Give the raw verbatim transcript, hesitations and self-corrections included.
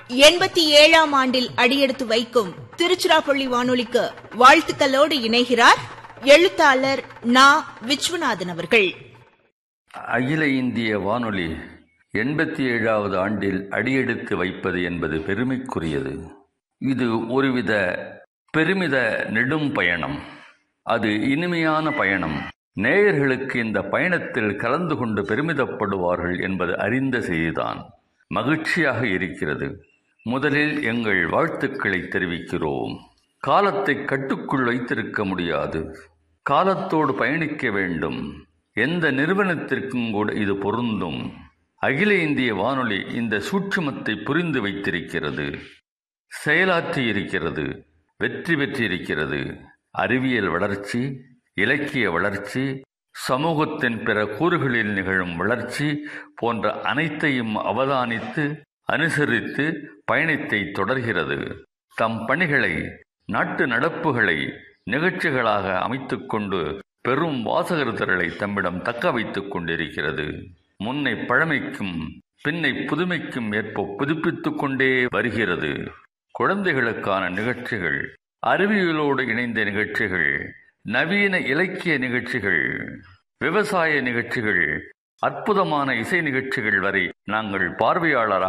எண்பத்தி ஏழாம் ஆண்டில் அடியெடுத்து வைக்கும் திருச்சிராப்பள்ளி வானொலிக்கு வாழ்த்துக்களோடு இணைகிறார் எழுத்தாளர் நா. விஸ்வநாதன் அவர்கள். அகில இந்திய வானொலி எண்பத்தி ஏழாவது ஆண்டில் அடியெடுத்து வைப்பது என்பது பெருமைக்குரியது. இது ஒருவித பெருமித நெடும் பயணம். அது இனிமையான பயணம். நேயர்களுக்கு இந்த பயணத்தில் கலந்து கொண்டு பெருமிதப்படுவார்கள் என்பது அறிந்த செய்திதான். மகிழ்ச்சியாக இருக்கிறது. முதலில் எங்கள் வாழ்த்துக்களை தெரிவிக்கிறோம். காலத்தை கட்டுக்குள் வைத்திருக்க முடியாது. காலத்தோடு பயணிக்க வேண்டும். எந்த நிறுவனத்திற்கும் கூட இது பொருந்தும். அகில இந்திய வானொலி இந்த சூட்சுமத்தை புரிந்து வைத்திருக்கிறது, செயலாற்றி இருக்கிறது, வெற்றி பெற்றிருக்கிறது. அறிவியல் வளர்ச்சி, இலக்கிய வளர்ச்சி, சமூகத்தின் பிற கூறுகளில் நிகழும் வளர்ச்சி போன்ற அனைத்தையும் அவதானித்து அனுசரித்து பயணத்தை தொடர்கிறது. தம் பணிகளை, நாட்டு நடப்புகளை நிகழ்ச்சிகளாக அமைத்துக்கொண்டு பெரும் வாசகர் திரளை தம்மிடம் தக்க வைத்துக் கொண்டிருக்கிறது. முன்னை பழமைக்கும் பின்னை புதுமைக்கும் ஏற்ப புதுப்பித்துக் கொண்டே வருகிறது. குழந்தைகளுக்கான நிகழ்ச்சிகள், அறிவியலோடு இணைந்த நிகழ்ச்சிகள், நவீன இலக்கிய நிகழ்ச்சிகள், விவசாய நிகழ்ச்சிகள், அற்புதமான இசை நிகழ்ச்சிகள் வரை நாங்கள் பார்வையாளராக